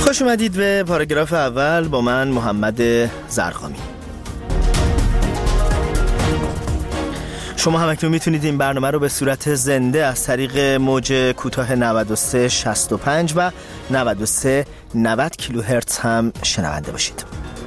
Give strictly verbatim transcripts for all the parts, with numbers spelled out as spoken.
خوش اومدید به پاراگراف اول با من محمد زرقامی. شما هم اکنون میتونید این برنامه رو به صورت زنده از طریق موج کوتاه نود و سه شصت و پنج و نود و سه نود کیلوهرتز هم شنونده باشید.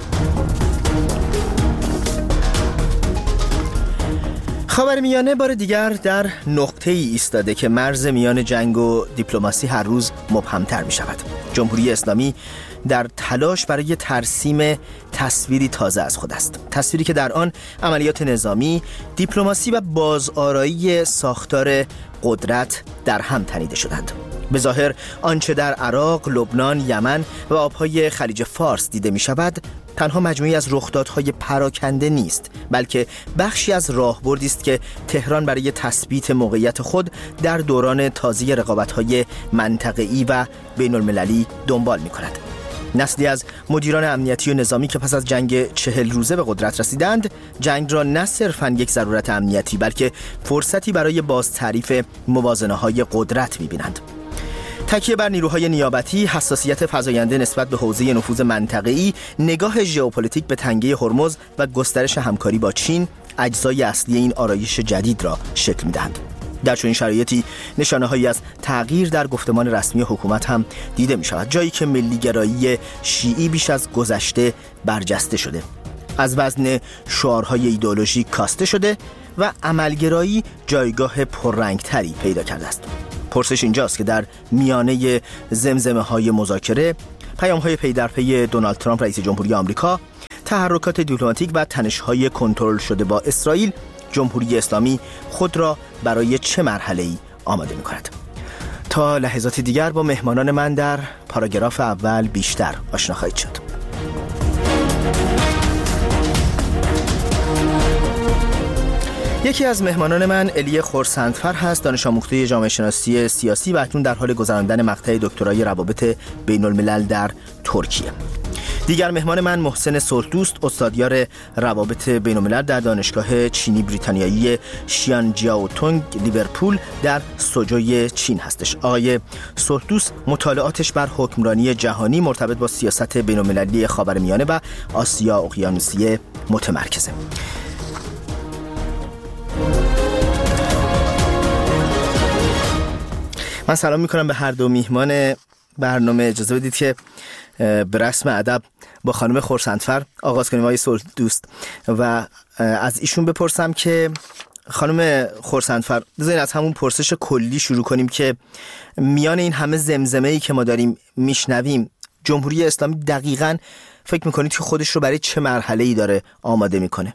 خاورمیانه بار دیگر در نقطه‌ای ایستاده که مرز میان جنگ و دیپلماسی هر روز مبهم‌تر می شود. جمهوری اسلامی در تلاش برای ترسیم تصویری تازه از خود است، تصویری که در آن عملیات نظامی، دیپلماسی و بازآرایی ساختار قدرت در هم تنیده شدند. به ظاهر آنچه در عراق، لبنان، یمن و آبهای خلیج فارس دیده می شود تنها مجموعی از رخدادهای پراکنده نیست، بلکه بخشی از راهبردی است که تهران برای تثبیت موقعیت خود در دوران تازه رقابت‌های منطقه‌ای و بین‌المللی دنبال می‌کند. نسلی از مدیران امنیتی و نظامی که پس از جنگ چهل روزه به قدرت رسیدند، جنگ را نه صرفاً یک ضرورت امنیتی بلکه فرصتی برای باز تعریف موازنه‌های قدرت می‌بینند. تکیه بر نیروهای نیابتی، حساسیت فزاینده نسبت به حوزه نفوذ منطقه‌ای، نگاه ژئوپلیتیک به تنگه هرمز و گسترش همکاری با چین اجزای اصلی این آرایش جدید را شکل می‌دهند. در چنین شرایطی نشانه‌هایی از تغییر در گفتمان رسمی حکومت هم دیده می‌شود، جایی که ملی‌گرایی شیعی بیش از گذشته برجسته شده، از وزن شعارهای ایدئولوژیک کاسته شده و عملگرایی جایگاه پررنگ‌تری پیدا کرده است. پرسش اینجاست که در میانه زمزمه های مذاکره، پیام های پی در پی دونالد ترامپ رئیس جمهوری آمریکا، تحرکات دیپلماتیک و تنش های کنترل شده با اسرائیل، جمهوری اسلامی خود را برای چه مرحله‌ای آماده می‌کند؟ تا لحظات دیگر با مهمانان من در پاراگراف اول بیشتر آشنا خواهید شد. یکی از مهمانان من الی خورسندفر هست، دانش آموخته جامعه شناسی سیاسی و اکنون در حال گذراندن مقطع دکترای روابط بین الملل در ترکیه. دیگر مهمان من محسن صلحدوست، استادیار روابط بین الملل در دانشگاه چینی بریتانیایی شیانجیاوتونگ لیورپول در سوجوی چین هستش. آقای صلحدوست مطالعاتش بر حکمرانی جهانی مرتبط با سیاست بین المللی خاورمیانه و آسیا اقیانوسیه متمرکزه. من سلام میکنم به هر دو میهمان برنامه. اجازه بدید که به رسم ادب با خانم خورسندفر آغاز کنیم، آقای صلحدوست، و از ایشون بپرسم که خانم خورسندفر، بذارین از همون پرسش کلی شروع کنیم که میان این همه زمزمه‌ای که ما داریم میشنویم، جمهوری اسلامی دقیقاً فکر میکنید که خودش رو برای چه مرحله‌ای داره آماده میکنه؟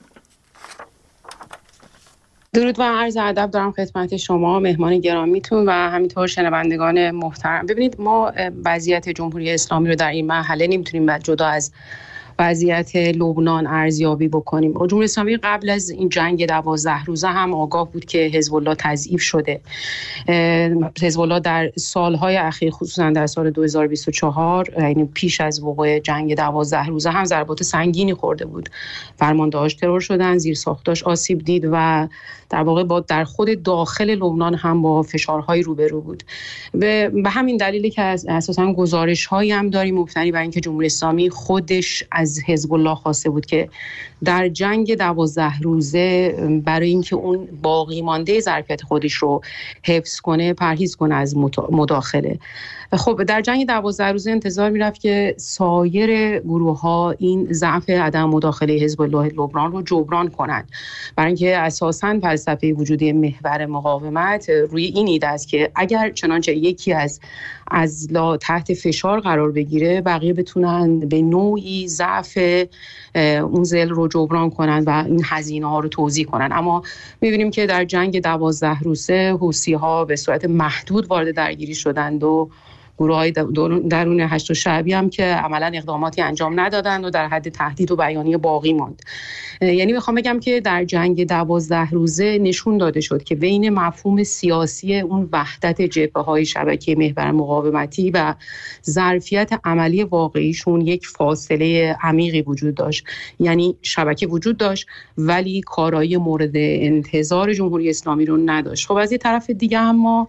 درود و عرض ادب دارم خدمت شما مهمان گرامیتون و همینطور شنوندگان محترم. ببینید، ما وضعیت جمهوری اسلامی رو در این مرحله نمیتونیم جدا از وضعیت لبنان ارزیابی بکنیم. جمهوری اسلامی قبل از این جنگ دوازده روزه هم آگاه بود که حزب الله تضعیف شده. حزب الله در سالهای اخیر، خصوصا در سال دو هزار و بیست و چهار، یعنی پیش از وقوع جنگ دوازده روزه، هم ضربات سنگینی خورده بود. فرماندهاش ترور شدن، زیر ساختاش آسیب دید و در واقع با در خود داخل لبنان هم با فشارهای روبرو بود. به همین دلیلی که اساساً گزارش‌هایی هم داریم مبتنی بر اینکه جمهوری اسلامی خودش از حزب الله خواسته بود که در جنگ دوازده روزه برای اینکه اون باقی مانده ظرفیت خودش رو حفظ کنه پرهیز کنه از مداخله. خب در جنگ دوازده روزه انتظار میرفت که سایر گروه ها این ضعف عدم مداخله حزب الله لبنان رو جبران کنند، برای اینکه اساساً فلسفه وجودی محور مقاومت روی این ایده است که اگر چنانچه یکی از از لا تحت فشار قرار بگیره، بقیه بتونن به نوعی ضعف اون ذیل رو جبران کنن و این هزینه ها رو توزیع کنن. اما میبینیم که در جنگ دوازده روزه حوثی ها به صورت محدود وارد درگیری شدند و گروه‌های درون هشت شعبی هم که عملاً اقداماتی انجام ندادند و در حد تهدید و بیانیه باقی ماند. یعنی میخوام بگم که در جنگ دوازده روزه نشون داده شد که بین مفهوم سیاسی اون وحدت جبهه‌های شبکه محور مقاومتی و ظرفیت عملی واقعیشون یک فاصله عمیقی وجود داشت. یعنی شبکه وجود داشت ولی کارایی مورد انتظار جمهوری اسلامی رو نداشت. خب از یه طرف دیگه هم ما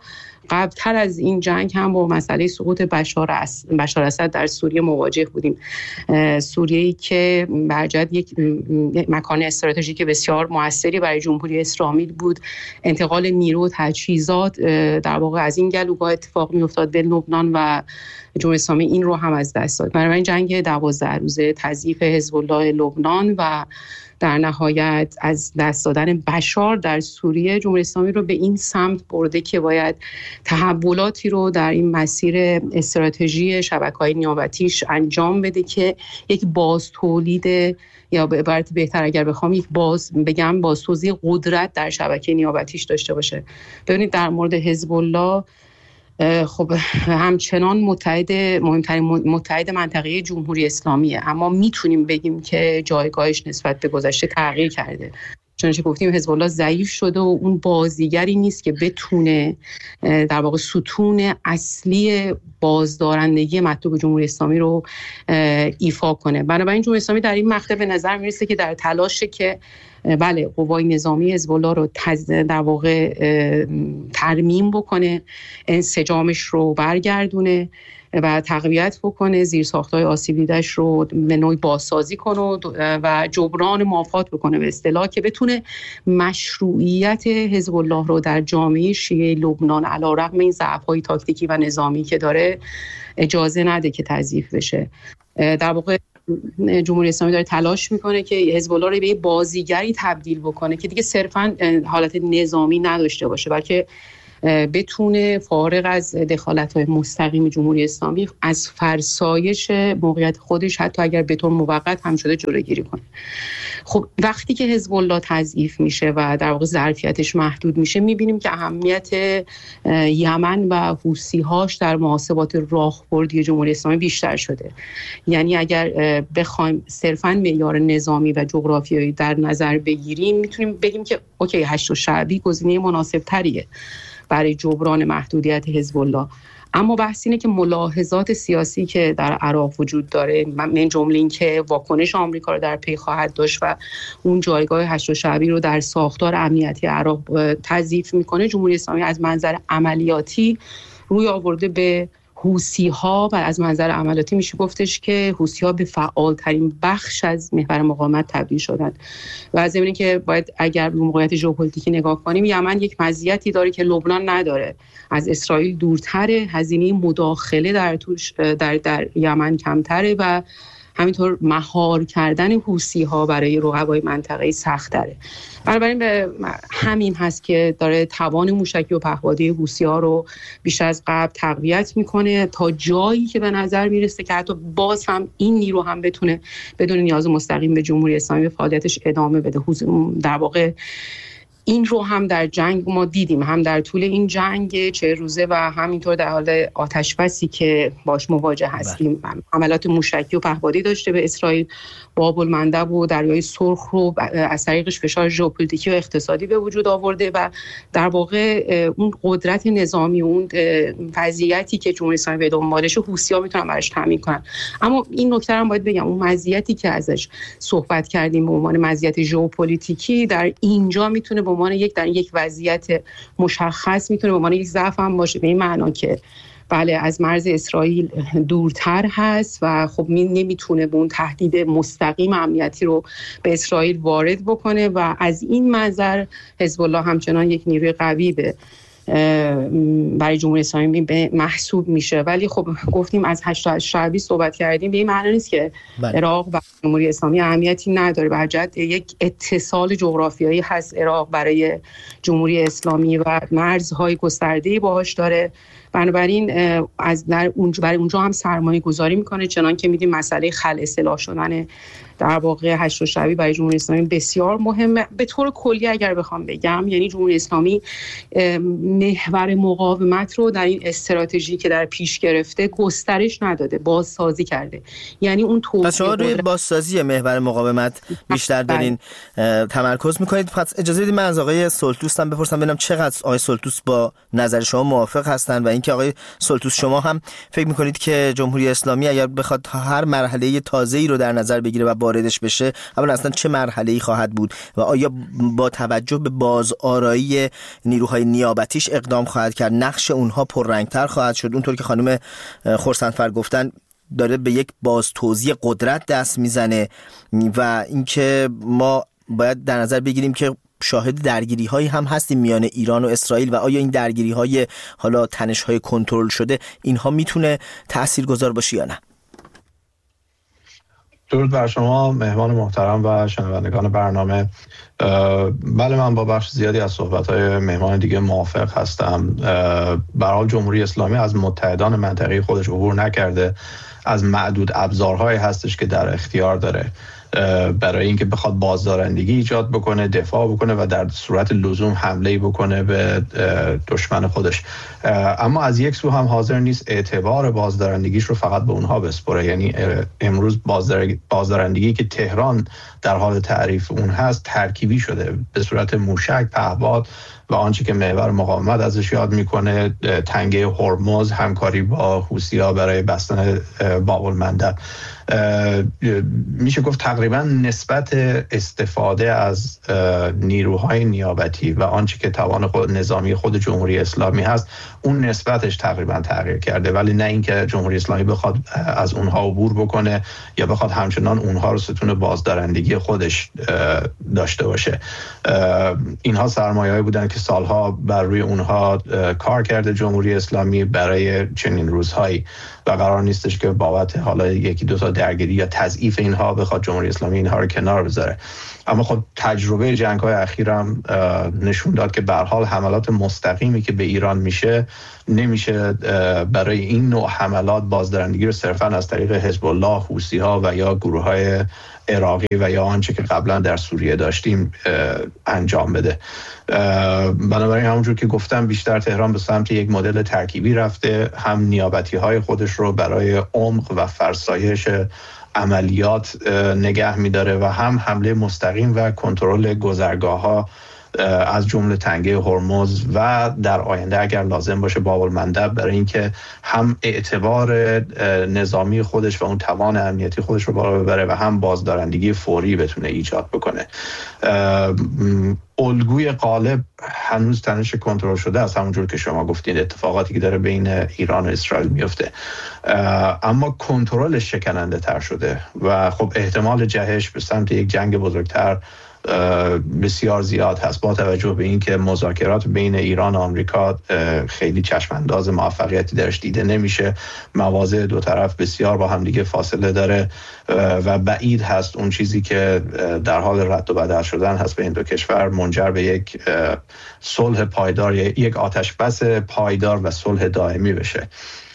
قبلتر از این جنگ هم با مسئله سقوط بشار اسد بشار اسد در سوریه مواجه بودیم. سوریه‌ای که برجد یک مکان استراتژیک بسیار موثری برای جمهوری اسلامی بود. انتقال نیرو و تجهیزات در واقع از این گلوگاه اتفاق می‌افتاد به لبنان و جمهوری اسلامی این رو هم از دست داد. بنابراین جنگ دوازده روزه، تضعیف حزب الله لبنان و در نهایت از دست دادن بشار در سوریه، جمهوری اسلامی رو به این سمت برده که باید تحولاتی رو در این مسیر استراتژی شبکه‌های نیابتیش انجام بده که یک باز تولید، یا به عبارت بهتر اگر بخوام یک باز بگم بازسازی قدرت در شبکه نیابتیش داشته باشه. ببینید در مورد حزب الله خب همچنان متحد مهمترین متحد منطقه جمهوری اسلامیه، اما میتونیم بگیم که جایگاهش نسبت به گذشته تغییر کرده. چنانچه گفتیم حزب الله ضعیف شده و اون بازیگری نیست که بتونه در واقع ستون اصلی بازدارندگی مطلوب جمهوری اسلامی رو ایفا کنه. بنابراین جمهوری اسلامی در این مقطع به نظر میرسه که در تلاشه که بله قوای نظامی حزب الله رو در واقع ترمیم بکنه، انسجامش رو برگردونه و تقویت بکنه، زیرساخت‌های آسیب دیده‌اش رو به نوعی بازسازی کنه و جبران مافات بکنه به اصطلاح، که بتونه مشروعیت حزب الله رو در جامعه شیعه لبنان علیرغم این ضعف‌های تاکتیکی و نظامی که داره اجازه نده که تضعیف بشه. در واقع جمهوری اسلامی داره تلاش میکنه که حزب الله رو به یه بازیگری تبدیل بکنه که دیگه صرفاً حالت نظامی نداشته باشه، بلکه بتونه فارغ از دخالت‌های مستقیم جمهوری اسلامی از فرسایش موقعیت خودش حتی اگر به طور موقت هم شده جلوگیری کنه. خب وقتی که حزب الله تضعیف میشه و در واقع ظرفیتش محدود میشه، میبینیم که اهمیت یمن و حوثی‌هاش در محاسبات راهبردی جمهوری اسلامی بیشتر شده. یعنی اگر بخوایم صرفاً معیار نظامی و جغرافیایی در نظر بگیریم، میتونیم بگیم که اوکی هشت شعبی گزینه مناسب تریه برای جبران محدودیت حزب الله. اما بحث اینه که ملاحظات سیاسی که در عراق وجود داره، من جمله این که واکنش آمریکا رو در پی خواهد داشت و اون جایگاه هشت شعبی رو در ساختار امنیتی عراق تضعیف میکنه، جمهوری اسلامی از منظر عملیاتی روی آورده به حوثی‌ها و از منظر عملیاتی میشه گفتش که حوثی‌ها به فعالترین بخش از محور مقاومت تبدیل شدند. و از این که باید اگر به موقعیت ژئوپلیتیکی نگاه کنیم، یمن یک مزیتی داره که لبنان نداره، از اسرائیل دورتره، هزینه مداخله در توش در در یمن کمتره و همینطور مهار کردن حوثی‌ها برای رقبای منطقه‌ای سخت‌تره. بنابراین به همین هست که داره توان موشکی و پهپادی حوثی‌ها رو بیش از قبل تقویت میکنه تا جایی که به نظر میرسه که حتی باز هم این نیرو هم بتونه بدون نیاز مستقیم به جمهوری اسلامی به فعالیتش ادامه بده. در واقع این رو هم در جنگ ما دیدیم، هم در طول این جنگ چه روزه و همینطور در حال آتش‌بسی که باش مواجه هستیم. حملات موشکی و پهپادی داشته به اسرائیل، باب المندب و دریای سرخ رو از طریقش فشار ژئوپلیتیکی و اقتصادی به وجود آورده و در واقع اون قدرت نظامی و اون وضعیتی که جمهوری اسلامی به دنبالش حوثی‌ها میتونن براش تامین کنن. اما این نکته هم باید بگم، اون مزیتی که ازش صحبت کردیم به عنوان مزیت ژئوپلیتیکی در اینجا میتونه به عنوان یک در یک وضعیت مشخص میتونه به عنوان یک ضعف هم باشه، به این معنا که بله از مرز اسرائیل دورتر هست و خب نمیتونه به اون تهدید مستقیم امنیتی رو به اسرائیل وارد بکنه و از این منظر حزب الله همچنان یک نیروی قوی به برای جمهوری اسلامی به محسوب میشه. ولی خب گفتیم از هشت شعبی صحبت کردیم، به این معنی نیست که بله. عراق و جمهوری اسلامی اهمیتی نداره، به جهت یک اتصال جغرافیایی هست عراق برای جمهوری اسلامی و مرزهای گسترده‌ای باهاش داره. بنابراین از در اونجا برای اونجا هم سرمایه گذاری میکنه، چنان که میدیم مسئله خلع سلاح شدن در واقع هشت شعبی برای جمهوری اسلامی بسیار مهمه. به طور کلی اگر بخوام بگم، یعنی جمهوری اسلامی محور مقاومت رو در این استراتژی که در پیش گرفته گسترش نداده، بازسازی کرده. یعنی اون توسعه شما روی بازسازی محور مقاومت بیشتر دارین تمرکز میکنید. پس اجازه بدید من از آقای سلطوس هم بپرسم ببینم چقدر آقای سلطوس با نظر شما موافق هستن و اینکه آقای سلطوس شما هم فکر میکنید که جمهوری اسلامی اگر بخواد هر مرحله تازه‌ای رو در نظر بگیره و واردش بشه، اولا اصلا چه مرحله‌ای خواهد بود و آیا با توجه به بازآرایی نیروهای نیابتیش اقدام خواهد کرد، نقش اونها پررنگ‌تر خواهد شد؟ اونطور که خانم خرسندفر گفتن داره به یک باز توزیع قدرت دست میزنه و اینکه ما باید در نظر بگیریم که شاهد درگیری هایی هم هستیم میان ایران و اسرائیل و آیا این درگیری های حالا تنش های کنترل شده اینها میتونه تاثیرگذار باشه یا نه؟ درود بر شما مهمان محترم و شنوندگان برنامه. بله، من با بخش زیادی از صحبت‌های مهمان دیگه موافق هستم. به هر حال جمهوری اسلامی از متحدان منطقه‌ای خودش عبور نکرده، از معدود ابزارهایی هستش که در اختیار داره برای اینکه بخواد بازدارندگی ایجاد بکنه، دفاع بکنه و در صورت لزوم حمله بکنه به دشمن خودش. اما از یک سو هم حاضر نیست اعتبار بازدارندگیش رو فقط به اونها بسپره. یعنی امروز بازدارندگی که تهران در حال تعریف اون هست ترکیبی شده به صورت موشک، پهپاد و آنچه که محور مقاومت ازش یاد میکنه، تنگه هرمز، همکاری با حوثی‌ها برای بستن باب المندب. میشه گفت تقریبا نسبت استفاده از نیروهای نیابتی و آنچه که توان خود نظامی خود جمهوری اسلامی هست، اون نسبتش تقریبا تغییر کرده، ولی نه اینکه جمهوری اسلامی بخواد از اونها عبور بکنه یا بخواد همچنان اونها رو ستون بازدارندگی خودش داشته باشه. اینها سرمایه‌ای بودن که سالها بر روی اونها کار کرده جمهوری اسلامی برای چنین روزهایی و قرار نیستش که بابت حالا یکی دو تا درگیری یا تضعیف اینها بخواد جمهوری اسلامی اینها رو کنار بذاره. اما خب تجربه جنگ‌های اخیرم نشون داد که به هر حال حملات مستقیمی که به ایران میشه نمیشه برای این نوع حملات بازدارندگی رو صرفاً از طریق حزب الله، حوثی‌ها و یا گروه‌های عراقی و یا آنچه که قبلا در سوریه داشتیم انجام بده. بنابراین همونجور که گفتم بیشتر تهران به سمت یک مدل ترکیبی رفته، هم نیابتی‌های خودش رو برای عمق و فرسایش عملیات نگه می‌داره و هم حمله مستقیم و کنترل گذرگاه‌ها از جمله تنگه هرمز و در آینده اگر لازم باشه باب المندب، برای اینکه هم اعتبار نظامی خودش و اون توان امنیتی خودش رو بالا ببره و هم بازدارندگی فوری بتونه ایجاد بکنه. الگوی غالب هنوز تنش کنترل شده است، همونجور که شما گفتید اتفاقاتی که داره بین ایران و اسرائیل میفته، اما کنترلش شکننده تر شده و خب احتمال جهش به سمت یک جنگ بزرگتر بسیار زیاد هست، با توجه به اینکه مذاکرات بین ایران و آمریکا خیلی چشم انداز موفقیتی درش دیده نمیشه، مواضع دو طرف بسیار با هم دیگه فاصله داره و بعید هست اون چیزی که در حال رد و بدل شدن هست به این دو کشور منجر به یک صلح پایدار، یک آتش بس پایدار و صلح دائمی بشه.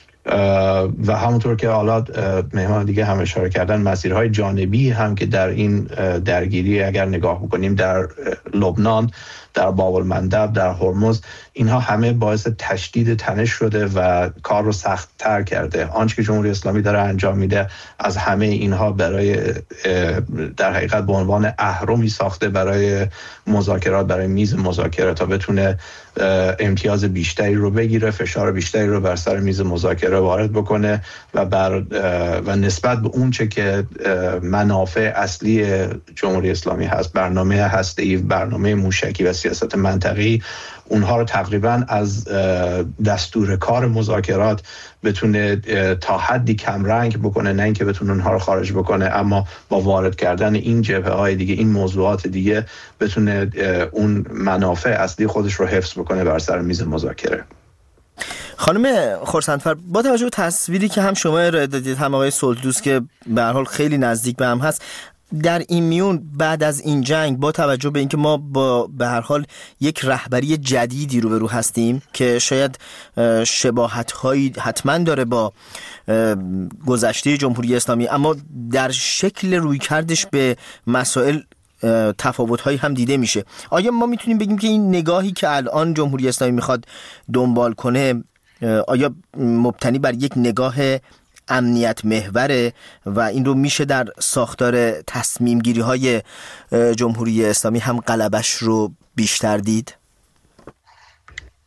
و همونطور که حالا مهمان دیگه هم اشاره کردن، مسیرهای جانبی هم که در این درگیری اگر نگاه بکنیم در لبنان، در باب المندب، در هرمز، اینها همه باعث تشدید تنش شده و کار رو سخت تر کرده. آنچه که جمهوری اسلامی داره انجام میده از همه اینها برای در حقیقت به عنوان اهرمی ساخته برای مذاکرات، برای میز مذاکره تا بتونه امتیاز بیشتری رو بگیره، فشار بیشتری رو بر سر میز مذاکره وارد بکنه و بر و نسبت به اون چه که منافع اصلی جمهوری اسلامی هست، برنامه هسته‌ای، برنامه موشکی و سیاست منطقی، اونها رو تقریبا از دستور کار مذاکرات بتونه تا حدی کم رنگ بکنه، نه اینکه بتونه اونها رو خارج بکنه، اما با وارد کردن این جبهه‌های دیگه، این موضوعات دیگه، بتونه اون منافع اصلی خودش رو حفظ بکنه بر سر میز مذاکره. خانم خرسندفر، با توجه به تصویری که هم شما ارائه دادید هم آقای سلطوس که به هر حال خیلی نزدیک به هم هست، در این میون بعد از این جنگ با توجه به اینکه ما با به هر حال یک رهبری جدیدی روبرو هستیم که شاید شباهت‌هایی حتما داره با گذشته جمهوری اسلامی، اما در شکل رویکردش به مسائل تفاوت‌هایی هم دیده میشه، آیا ما میتونیم بگیم که این نگاهی که الان جمهوری اسلامی میخواد دنبال کنه آیا مبتنی بر یک نگاه امنیت محوره و این رو میشه در ساختار تصمیم گیری های جمهوری اسلامی هم غلبش رو بیشتر دید؟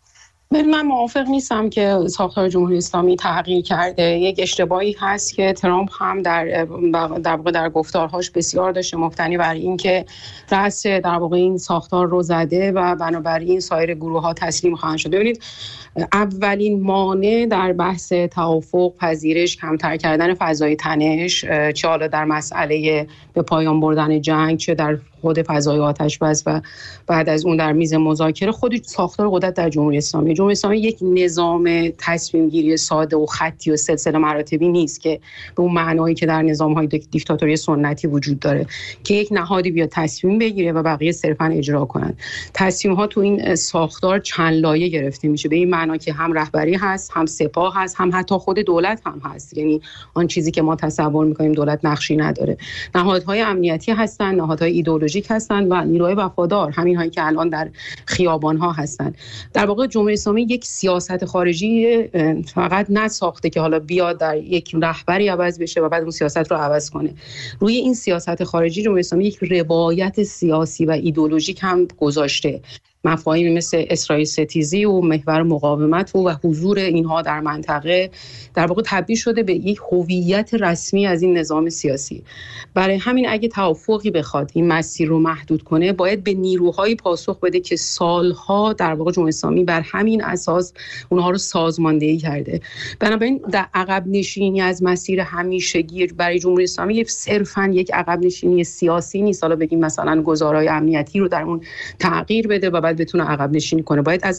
من موافق نیستم که ساختار جمهوری اسلامی تغییر کرده. یک اشتباهی هست که ترامپ هم در در واقع در گفتارهاش بسیار داشته مبتنی بر این که رأس در واقع این ساختار رو زده و بنابراین سایر گروه‌ها تسلیم خواهند شد. ببینید اولین مانع در بحث توافق، پذیرش، کمتر کردن فضای تنش، چه حالا در مسئله به پایان بردن جنگ، چه در خود فضای آتش بس و بعد از اون در میز مذاکره، خود ساختار قدرت در جمهوری اسلامی. جمهوری اسلامی یک نظام تصمیم گیری ساده و خطی و سلسله مراتبی نیست که به اون معنایی که در نظام‌های دیکتاتوری سنتی وجود داره که یک نهادی بیاد تصمیم بگیره و بقیه صرفاً اجرا کنن. تصمیم‌ها تو این ساختار چند لایه گرفته میشه، به این معنا که هم رهبری هست، هم سپاه هست، هم حتی خود دولت هم هست. یعنی آن چیزی که ما تصور می‌کنیم دولت نقشی نداره. نهادهای امنیتی هستن، نهادهای ایدئولوژیک هستن و نیروهای وفادار، همین هایی که الان در خیابان‌ها هستن. در واقع جمهوری اسلامی یک سیاست خارجی فقط نساخته که حالا بیاد در یک رهبری عوض بشه و بعد اون سیاست رو عوض کنه. روی این سیاست خارجی جمهوری اسلامی یک روایت سیاسی و ایدئولوژیک هم گذاشته. مفاهیمی مثل اسرائیل ستیزی و محور مقاومت و, و حضور اینها در منطقه در واقع تبدیل شده به یک هویت رسمی از این نظام سیاسی. برای همین اگه توافقی بخواد این مسیر رو محدود کنه، باید به نیروهای پاسخ بده که سالها در واقع جمهوری اسلامی بر همین اساس اونها رو سازماندهی کرده. بنابراین در عقب نشینی از مسیر همیشگی برای جمهوری اسلامی صرفاً یک عقب نشینی سیاسی نیست، حالا بگیم مثلا گزارهای امنیتی رو در اون تغییر بده و بعد بتونه عقب نشینی کنه. باید از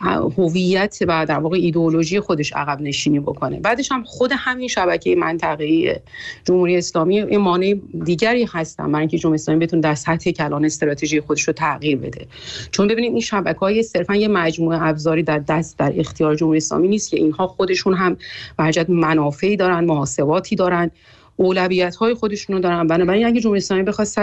هویت و در واقع ایدئولوژی خودش عقب نشینی بکنه. بعدش هم خود همین شبکه منطقه‌ای جمهوری اسلامی این مانع دیگری هستن برای اینکه جمهوری اسلامی بتونه در سطح کلان استراتژی خودش رو تغییر بده. چون ببینید این شبکه‌های صرفا یه مجموعه ابزاری در دست در اختیار جمهوری اسلامی نیست که اینها خودشون هم برجت منافعی دارن، محاسباتی دارن، اولویت‌های خودشونو دارن. بنابراین اگه جمهوری اسلامی بخواد